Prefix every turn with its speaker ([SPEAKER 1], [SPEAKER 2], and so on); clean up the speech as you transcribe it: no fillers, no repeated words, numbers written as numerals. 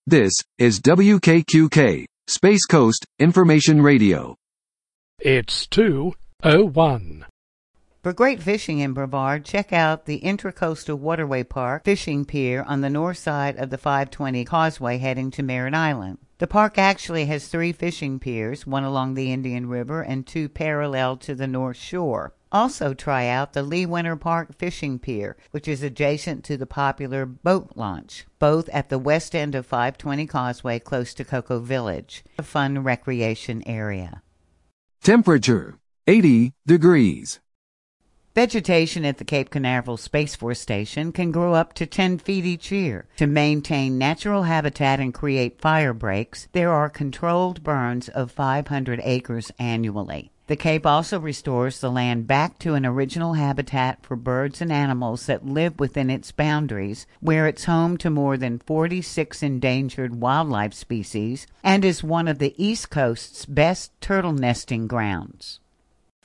[SPEAKER 1] This is WKQK, Space Coast Information Radio.
[SPEAKER 2] It's 2:01.
[SPEAKER 3] For great fishing in Brevard, check out the Intracoastal Waterway Park fishing pier on the north side of the 520 Causeway heading to Merritt Island. The park actually has 3 fishing piers, one along the Indian River and 2 parallel to the North Shore. Also try out the Lee Winter Park Fishing Pier, which is adjacent to the popular boat launch, both at the west end of 520 Causeway close to Cocoa Village, a fun recreation area.
[SPEAKER 1] Temperature, 80 degrees.
[SPEAKER 3] Vegetation at the Cape Canaveral Space Force Station can grow up to 10 feet each year. To maintain natural habitat and create fire breaks, there are controlled burns of 500 acres annually. The Cape also restores the land back to an original habitat for birds and animals that live within its boundaries, where it's home to more than 46 endangered wildlife species and is one of the East Coast's best turtle nesting grounds.